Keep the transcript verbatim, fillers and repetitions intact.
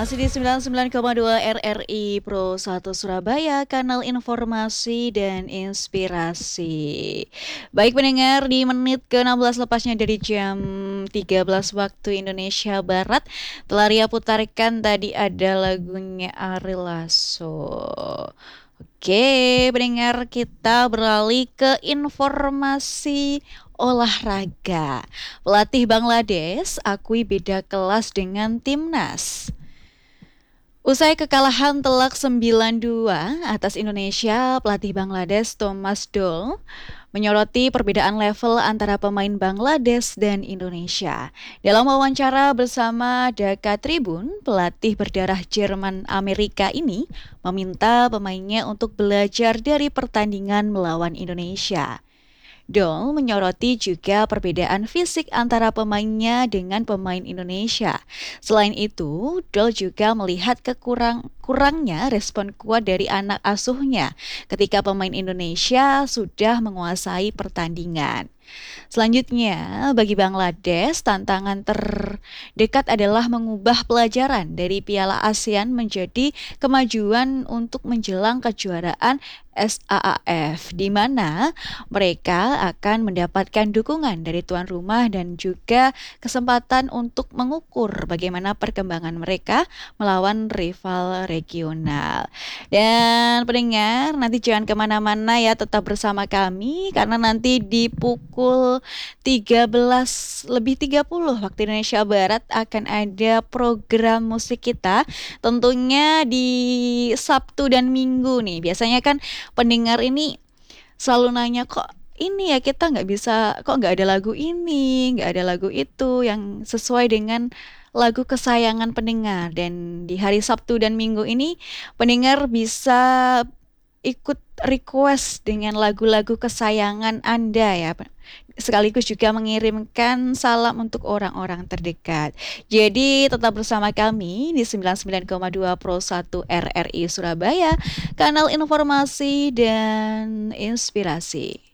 Masih di sembilan puluh sembilan koma dua R R I Pro satu Surabaya, kanal informasi dan inspirasi. Baik pendengar, di menit ke enam belas lepasnya dari jam tiga belas waktu Indonesia Barat, telah Ria putarkan tadi ada lagunya Ari Lasso. Oke, pendengar, kita beralih ke informasi olahraga. Pelatih Bangladesh akui beda kelas dengan timnas. Usai kekalahan telak sembilan dua atas Indonesia, pelatih Bangladesh Thomas Doll menyoroti perbedaan level antara pemain Bangladesh dan Indonesia. Dalam wawancara bersama Dhaka Tribun, pelatih berdarah Jerman Amerika ini meminta pemainnya untuk belajar dari pertandingan melawan Indonesia. Doll menyoroti juga perbedaan fisik antara pemainnya dengan pemain Indonesia. Selain itu, Doll juga melihat kekurang kurangnya respon kuat dari anak asuhnya ketika pemain Indonesia sudah menguasai pertandingan. Selanjutnya, bagi Bangladesh, tantangan terdekat adalah mengubah pelajaran dari Piala ASEAN menjadi kemajuan untuk menjelang kejuaraan S A A F, di mana mereka akan mendapatkan dukungan dari tuan rumah dan juga kesempatan untuk mengukur bagaimana perkembangan mereka melawan rival regional. Dan pendengar, nanti jangan kemana-mana ya, tetap bersama kami karena nanti di pukul tiga belas lebih tiga puluh waktu Indonesia Barat akan ada program musik kita, tentunya di Sabtu dan Minggu nih. Biasanya kan pendengar ini selalu nanya, kok ini ya kita nggak bisa, kok nggak ada lagu ini, nggak ada lagu itu yang sesuai dengan lagu kesayangan pendengar. Dan di hari Sabtu dan Minggu ini pendengar bisa ikut request dengan lagu-lagu kesayangan Anda ya. Sekaligus juga mengirimkan salam untuk orang-orang terdekat. Jadi tetap bersama kami di sembilan puluh sembilan koma dua Pro satu R R I Surabaya, kanal informasi dan inspirasi.